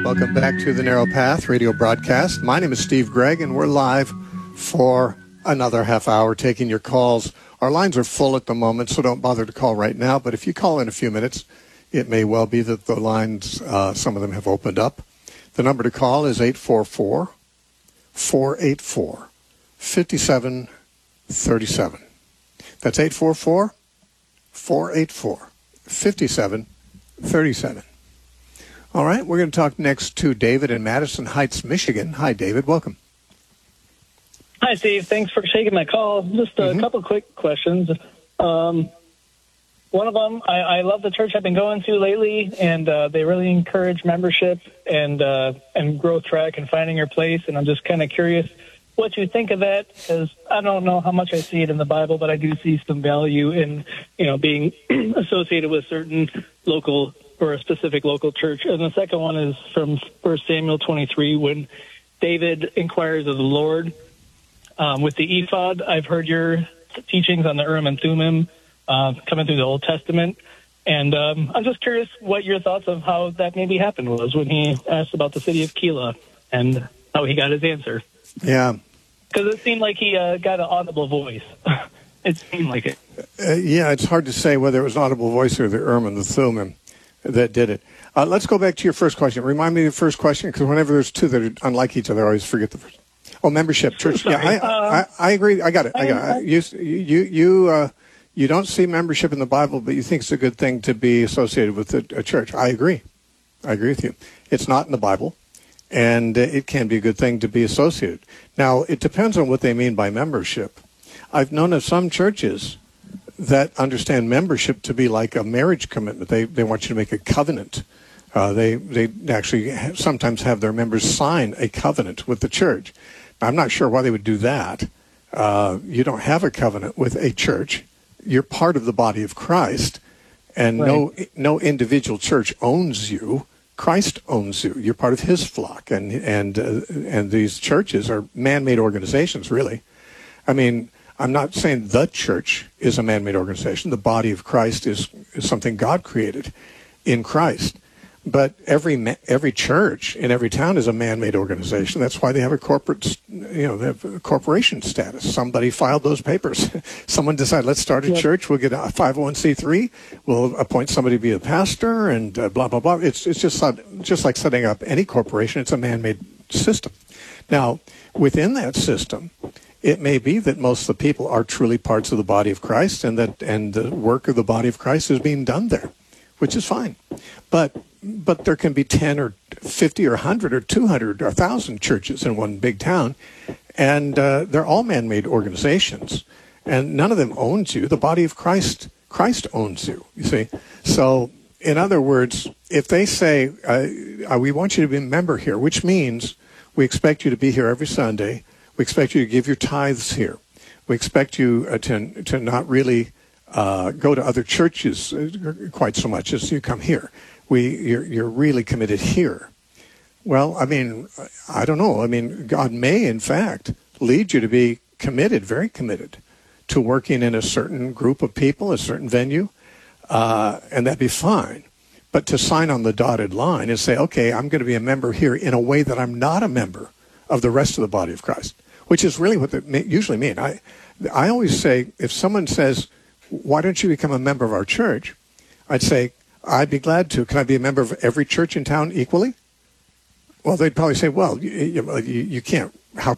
Welcome back to the Narrow Path radio broadcast. My name is Steve Gregg, and we're live for another half hour taking your calls. Our lines are full at the moment, so don't bother to call right now. But if you call in a few minutes, it may well be that the lines, some of them have opened up. The number to call is 844-484-5737. That's 844-484-5737. All right, we're going to talk next to David in Madison Heights, Michigan. Hi, David. Welcome. Hi, Steve. Thanks for taking my call. Just a couple quick questions. One of them, I love the church I've been going to lately, and they really encourage membership and growth track and finding your place. And I'm just kind of curious what you think of that, because I don't know how much I see it in the Bible, but I do see some value in, being associated with certain local or a specific local church. And the second one is from 1 Samuel 23, when David inquires of the Lord with the ephod. I've heard your teachings on the Urim and Thummim coming through the Old Testament. And I'm just curious what your thoughts of how that maybe happened was when he asked about the city of Keilah and how he got his answer. Yeah. Because it seemed like he got an audible voice. It seemed like it. Yeah, it's hard to say whether it was an audible voice or the Urim and the Thummim that did it. Let's go back to your first question. Remind me of the first question, because whenever there's two that are unlike each other, I always forget the first. Oh, membership, church. Yeah, I agree. I got it. You don't see membership in the Bible, but you think it's a good thing to be associated with a church. I agree. I agree with you. It's not in the Bible, and it can be a good thing to be associated. Now, it depends on what they mean by membership. I've known of some churches that understand membership to be like a marriage commitment. They want you to make a covenant. They actually sometimes have their members sign a covenant with the church. Now, I'm not sure why they would do that. You don't have a covenant with a church. You're part of the body of Christ, and right. No individual church owns you. Christ owns you. You're part of His flock, and these churches are man-made organizations, really. I mean, I'm not saying the church is a man-made organization. The body of Christ is something God created in Christ. But every church in every town is a man-made organization. That's why they have a corporate, they have a corporation status. Somebody filed those papers. Someone decided, let's start a church. We'll get a 501c3. We'll appoint somebody to be a pastor, and blah blah blah. It's just like setting up any corporation. It's a man-made system. Now, within that system, it may be that most of the people are truly parts of the body of Christ, and the work of the body of Christ is being done there, which is fine. But there can be 10 or 50 or 100 or 200 or 1,000 churches in one big town, and they're all man-made organizations, and none of them owns you. The body of Christ owns you, you see. So, in other words, if they say, we want you to be a member here, which means we expect you to be here every Sunday, we expect you to give your tithes here, we expect you to not really go to other churches quite so much as you come here. You're really committed here. Well, I mean, I don't know. I mean, God may, in fact, lead you to be committed, very committed, to working in a certain group of people, a certain venue, and that'd be fine. But to sign on the dotted line and say, okay, I'm going to be a member here in a way that I'm not a member of the rest of the body of Christ, which is really what they usually mean. I always say, if someone says, why don't you become a member of our church? I'd say, I'd be glad to. Can I be a member of every church in town equally? Well, they'd probably say, well, you can't